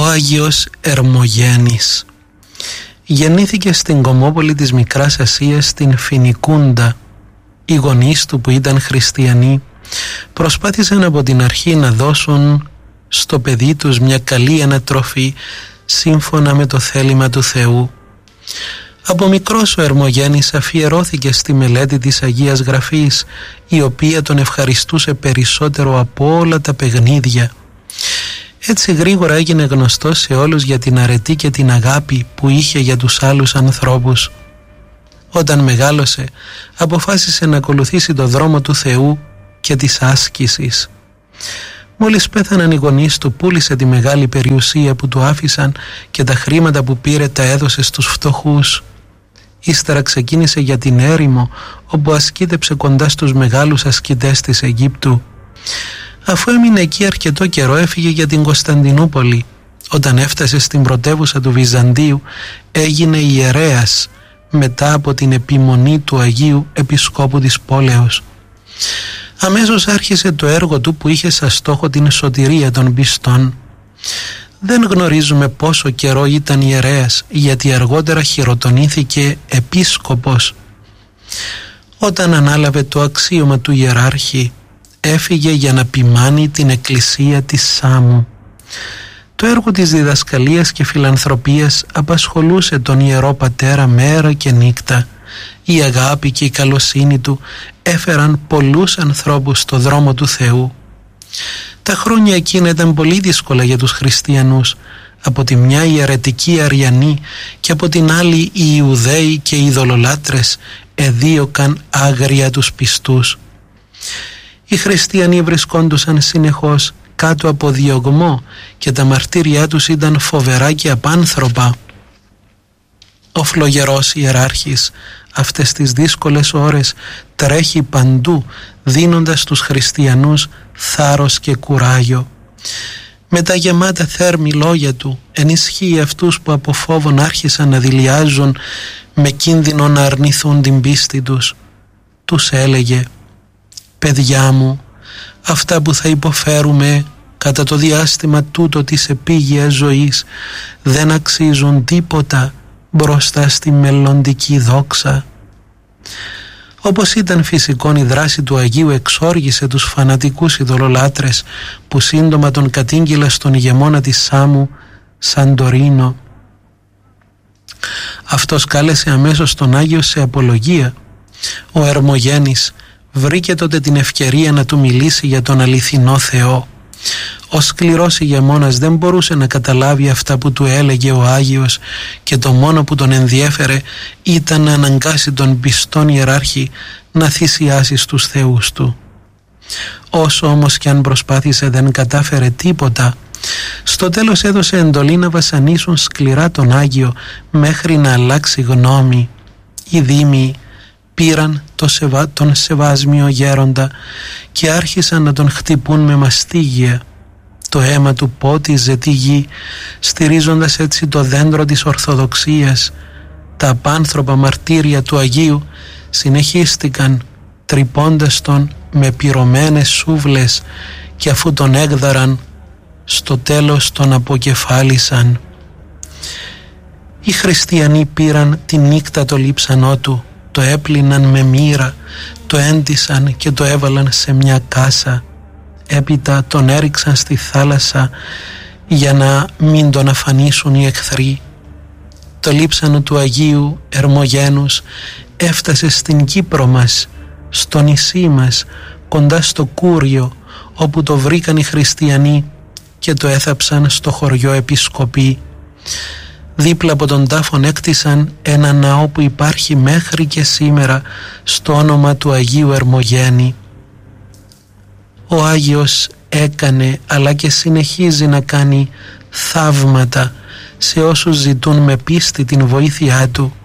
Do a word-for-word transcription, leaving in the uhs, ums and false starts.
Ο Άγιος Ερμογένης γεννήθηκε στην Κομόπολη της Μικράς Ασίας, στην Φινικούντα. Οι γονείς του, που ήταν χριστιανοί, προσπάθησαν από την αρχή να δώσουν στο παιδί τους μια καλή ανατροφή σύμφωνα με το θέλημα του Θεού. Από μικρός ο Ερμογένης αφιερώθηκε στη μελέτη της Αγίας Γραφής, η οποία τον ευχαριστούσε περισσότερο από όλα τα παιχνίδια. Έτσι γρήγορα έγινε γνωστός σε όλους για την αρετή και την αγάπη που είχε για τους άλλους ανθρώπους. Όταν μεγάλωσε, αποφάσισε να ακολουθήσει το δρόμο του Θεού και της άσκησης. Μόλις πέθαναν οι γονείς του, πούλησε τη μεγάλη περιουσία που του άφησαν και τα χρήματα που πήρε τα έδωσε στους φτωχούς. Ύστερα ξεκίνησε για την έρημο, όπου ασκήτεψε κοντά στους μεγάλους ασκητές της Αιγύπτου. Αφού έμεινε εκεί αρκετό καιρό, έφυγε για την Κωνσταντινούπολη. Όταν έφτασε στην πρωτεύουσα του Βυζαντίου, έγινε ιερέας μετά από την επιμονή του Αγίου Επισκόπου της πόλεως. Αμέσως άρχισε το έργο του που είχε σαν στόχο την σωτηρία των πιστών. Δεν γνωρίζουμε πόσο καιρό ήταν ιερέας, γιατί αργότερα χειροτονήθηκε επίσκοπος. Όταν ανάλαβε το αξίωμα του ιεράρχη, έφυγε για να ποιμάνει την εκκλησία της Σάμου. Το έργο της διδασκαλίας και φιλανθρωπίας απασχολούσε τον Ιερό Πατέρα μέρα και νύχτα. Η αγάπη και η καλοσύνη του έφεραν πολλούς ανθρώπους στο δρόμο του Θεού. Τα χρόνια εκείνα ήταν πολύ δύσκολα για τους χριστιανούς. Από τη μια οι αιρετικοί Αριανοί και από την άλλη οι Ιουδαίοι και οι ειδωλολάτρες εδίωκαν άγρια τους πιστούς. Οι χριστιανοί βρισκόντουσαν συνεχώς κάτω από διωγμό και τα μαρτύρια τους ήταν φοβερά και απάνθρωπα. Ο φλογερός ιεράρχης αυτές τις δύσκολες ώρες τρέχει παντού, δίνοντας στους χριστιανούς θάρρος και κουράγιο. Με τα γεμάτα θέρμη λόγια του ενισχύει αυτούς που από φόβον άρχισαν να δειλιάζουν με κίνδυνο να αρνηθούν την πίστη τους. Τους έλεγε: «Παιδιά μου, αυτά που θα υποφέρουμε κατά το διάστημα τούτο της επίγειας ζωής δεν αξίζουν τίποτα μπροστά στη μελλοντική δόξα». Όπως ήταν φυσικόν, η δράση του Αγίου εξόργησε τους φανατικούς ειδωλολάτρες που σύντομα τον κατήγγειλαν στον ηγεμόνα της Σάμου, Σαντορίνο. Αυτός κάλεσε αμέσως τον Άγιο σε απολογία. Ο Ερμογένης βρήκε τότε την ευκαιρία να του μιλήσει για τον αληθινό Θεό. Ο σκληρός ηγεμόνας δεν μπορούσε να καταλάβει αυτά που του έλεγε ο Άγιος και το μόνο που τον ενδιέφερε ήταν να αναγκάσει τον πιστόν ιεράρχη να θυσιάσει στους θεούς του. Όσο όμως κι αν προσπάθησε δεν κατάφερε τίποτα. Στο τέλος έδωσε εντολή να βασανίσουν σκληρά τον Άγιο μέχρι να αλλάξει γνώμη. Οι δήμοι πήραν το σεβα... τον σεβάσμιο γέροντα και άρχισαν να τον χτυπούν με μαστίγια. Το αίμα του πότιζε τη γη, στηρίζοντας έτσι το δέντρο της Ορθοδοξίας. Τα απάνθρωπα μαρτύρια του Αγίου συνεχίστηκαν, τρυπώντας τον με πυρωμένες σούβλες, και αφού τον έγδαραν, στο τέλος τον αποκεφάλισαν. Οι χριστιανοί πήραν τη νύχτα το λείψανό του, το έπλυναν με μοίρα, το έντυσαν και το έβαλαν σε μια κάσα. Έπειτα τον έριξαν στη θάλασσα για να μην τον αφανίσουν οι εχθροί. Το λείψανο του Αγίου Ερμογένους έφτασε στην Κύπρο μας, στο νησί μας, κοντά στο Κούριο, όπου το βρήκαν οι χριστιανοί και το έθαψαν στο χωριό Επισκοπή. Δίπλα από τον τάφον έκτισαν ένα ναό που υπάρχει μέχρι και σήμερα στο όνομα του Αγίου Ερμογένη. Ο Άγιος έκανε αλλά και συνεχίζει να κάνει θαύματα σε όσους ζητούν με πίστη την βοήθειά του.